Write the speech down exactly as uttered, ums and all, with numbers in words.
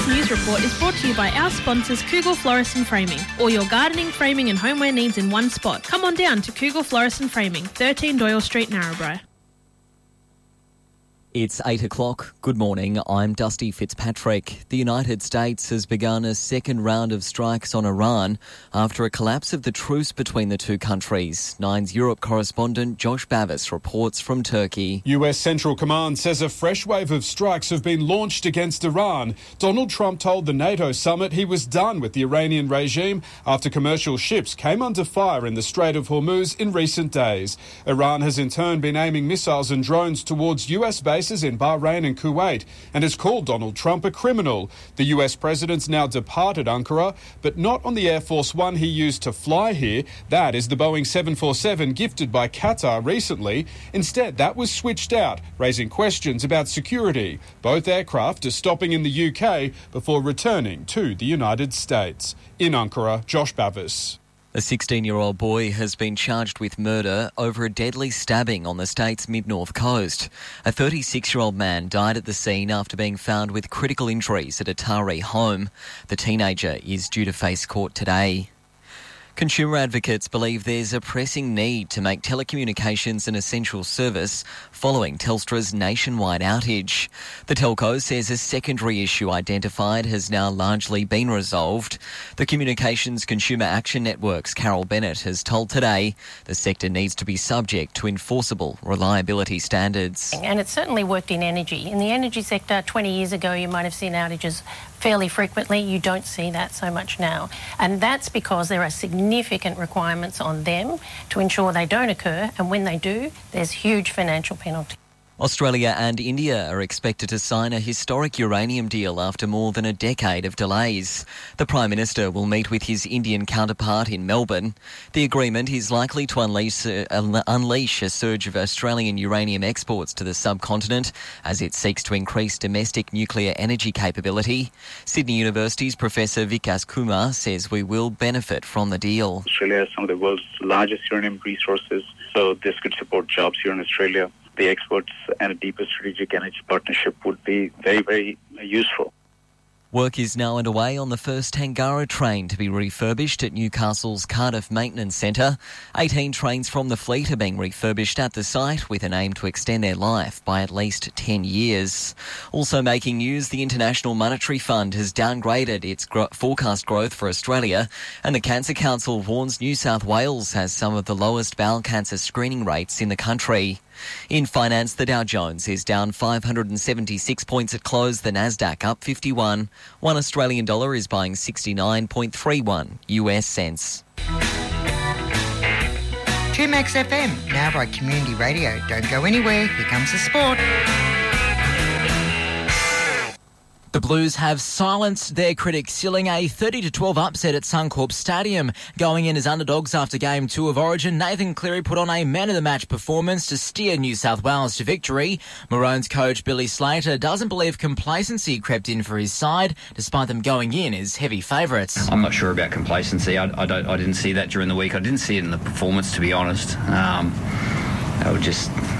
News Report is brought to you by our sponsors Kugel Florist and Framing. All your gardening, framing and homeware needs in one spot. Come on down to Kugel Florist and Framing, thirteen Doyle Street, Narrabri. It's eight o'clock. Good morning. I'm Dusty Fitzpatrick. The United States has begun a second round of strikes on Iran after a collapse of the truce between the two countries. Nine's Europe correspondent Josh Bavis reports from Turkey. U S Central Command says a fresh wave of strikes have been launched against Iran. Donald Trump told the NATO summit he was done with the Iranian regime after commercial ships came under fire in the Strait of Hormuz in recent days. Iran has in turn been aiming missiles and drones towards U S bases in Bahrain and Kuwait and has called Donald Trump a criminal. The U S president's now departed Ankara, but not on the Air Force One he used to fly here. That is the Boeing seven forty-seven gifted by Qatar recently. Instead, that was switched out, raising questions about security. Both aircraft are stopping in the U K before returning to the United States. In Ankara, Josh Bavis. A sixteen-year-old boy has been charged with murder over a deadly stabbing on the state's mid-north coast. A thirty-six-year-old man died at the scene after being found with critical injuries at a Taree home. The teenager is due to face court today. Consumer advocates believe there's a pressing need to make telecommunications an essential service following Telstra's nationwide outage. The telco says a secondary issue identified has now largely been resolved. The Communications Consumer Action Network's Carol Bennett has told Today the sector needs to be subject to enforceable reliability standards. And it's certainly worked in energy. In the energy sector, twenty years ago, you might have seen outages fairly frequently. You don't see that so much now. And that's because there are significant requirements on them to ensure they don't occur. And when they do, there's huge financial penalty. Australia and India are expected to sign a historic uranium deal after more than a decade of delays. The Prime Minister will meet with his Indian counterpart in Melbourne. The agreement is likely to unleash, uh, unleash a surge of Australian uranium exports to the subcontinent as it seeks to increase domestic nuclear energy capability. Sydney University's Professor Vikas Kumar says we will benefit from the deal. Australia has some of the world's largest uranium resources, so this could support jobs here in Australia. The exports and a deeper strategic energy partnership would be very, very useful. Work is now underway on the first Tangara train to be refurbished at Newcastle's Cardiff Maintenance Centre. eighteen trains from the fleet are being refurbished at the site with an aim to extend their life by at least ten years. Also making news, the International Monetary Fund has downgraded its gro- forecast growth for Australia, and the Cancer Council warns New South Wales has some of the lowest bowel cancer screening rates in the country. In finance, the Dow Jones is down five hundred seventy-six points at close, the Nasdaq up fifty-one. One Australian dollar is buying sixty-nine point three one U S cents. two Max F M, now by Community Radio. Don't go anywhere, here comes the sport. The Blues have silenced their critics, sealing a thirty to twelve upset at Suncorp Stadium. Going in as underdogs after Game two of Origin, Nathan Cleary put on a man-of-the-match performance to steer New South Wales to victory. Maroons coach Billy Slater doesn't believe complacency crept in for his side, despite them going in as heavy favourites. I'm not sure about complacency. I, I, don't, I didn't see that during the week. I didn't see it in the performance, to be honest. Um, I would just...